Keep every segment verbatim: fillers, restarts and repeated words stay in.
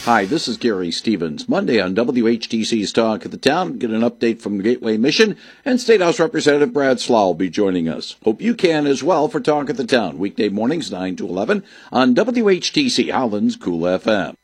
Hi, this is Gary Stevens. Monday on W H T C's Talk of the Town, get an update from Gateway Mission, and State House Representative Brad Slough will be joining us. Hope you can as well for Talk of the Town, weekday mornings nine to eleven on W H T C Holland's Cool F M.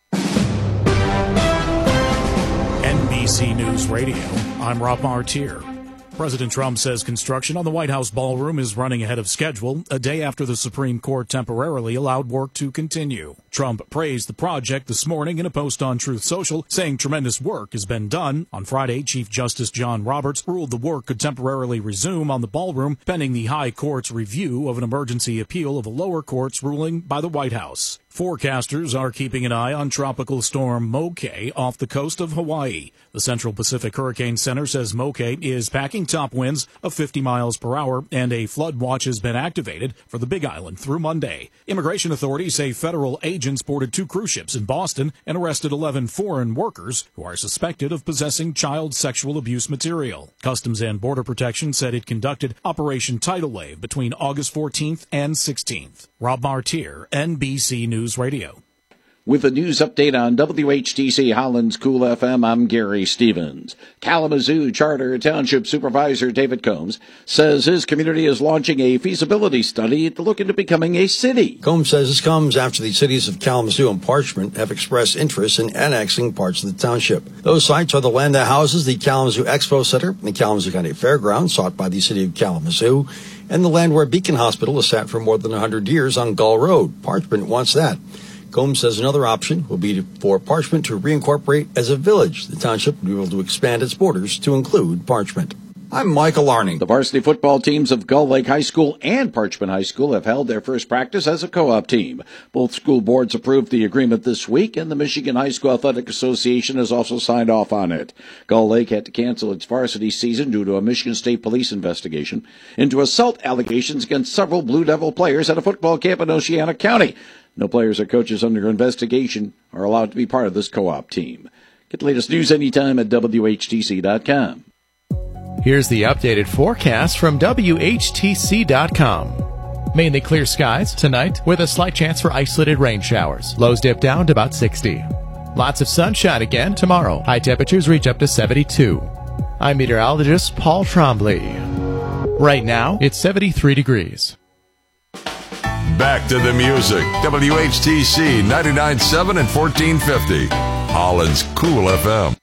N B C News Radio, I'm Rob Martier. President Trump says construction on the White House ballroom is running ahead of schedule, a day after the Supreme Court temporarily allowed work to continue. Trump praised the project this morning in a post on Truth Social, saying tremendous work has been done. On Friday, Chief Justice John Roberts ruled the work could temporarily resume on the ballroom, pending the High Court's review of an emergency appeal of a lower court's ruling by the White House. Forecasters are keeping an eye on Tropical Storm Moke off the coast of Hawaii. The Central Pacific Hurricane Center says Moke is packing top winds of fifty miles per hour, and a flood watch has been activated for the Big Island through Monday. Immigration authorities say federal agents boarded two cruise ships in Boston and arrested eleven foreign workers who are suspected of possessing child sexual abuse material. Customs and Border Protection said it conducted Operation Tidal Wave between August fourteenth and sixteenth. Rob Martier, N B C News Radio. With a news update on W H T C Holland's Cool F M, I'm Gary Stevens. Kalamazoo Charter Township Supervisor David Combs says his community is launching a feasibility study to look into becoming a city. Combs says this comes after the cities of Kalamazoo and Parchment have expressed interest in annexing parts of the township. Those sites are the land that houses the Kalamazoo Expo Center and the Kalamazoo County Fairgrounds, sought by the city of Kalamazoo, and the land where Beacon Hospital has sat for more than one hundred years on Gull Road. Parchment wants that. Combs says another option will be for Parchment to reincorporate as a village. The township will be able to expand its borders to include Parchment. I'm Michael Arning. The varsity football teams of Gull Lake High School and Parchment High School have held their first practice as a co-op team. Both school boards approved the agreement this week, and the Michigan High School Athletic Association has also signed off on it. Gull Lake had to cancel its varsity season due to a Michigan State Police investigation into assault allegations against several Blue Devil players at a football camp in Oceana County. No players or coaches under investigation are allowed to be part of this co-op team. Get the latest news anytime at W H T C dot com. Here's the updated forecast from W H T C dot com. Mainly clear skies tonight with a slight chance for isolated rain showers. Lows dip down to about sixty. Lots of sunshine again tomorrow. High temperatures reach up to seventy-two. I'm meteorologist Paul Trombley. Right now, it's seventy-three degrees. Back to the music. W H T C ninety-nine point seven and fourteen fifty. Holland's Cool F M.